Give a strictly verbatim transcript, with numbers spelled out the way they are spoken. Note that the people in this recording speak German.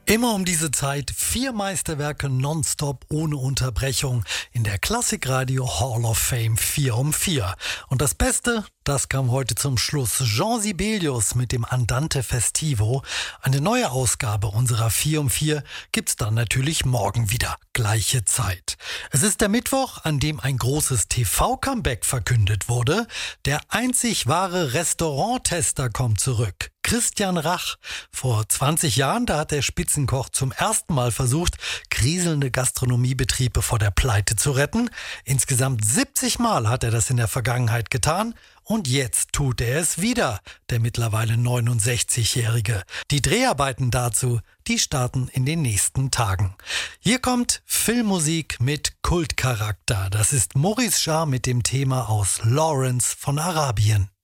Immer um diese Zeit vier Meisterwerke nonstop ohne Unterbrechung in der Klassikradio Hall of Fame vier um vier. Und das Beste, das kam heute zum Schluss. Jean Sibelius mit dem Andante Festivo. Eine neue Ausgabe unserer vier um vier gibt's dann natürlich morgen wieder. Gleiche Zeit. Es ist der Mittwoch, an dem ein großes T V-Comeback verkündet wurde. Der einzig wahre Restauranttester kommt zurück. Christian Rach. Vor zwanzig Jahren, da hat der Spitzenkoch zum ersten Mal versucht, kriselnde Gastronomiebetriebe vor der Pleite zu retten. Insgesamt siebzig Mal hat er das in der Vergangenheit getan. Und jetzt tut er es wieder, der mittlerweile neunundsechzigjährige. Die Dreharbeiten dazu, die starten in den nächsten Tagen. Hier kommt Filmmusik mit Kultcharakter. Das ist Maurice Jarre mit dem Thema aus Lawrence von Arabien.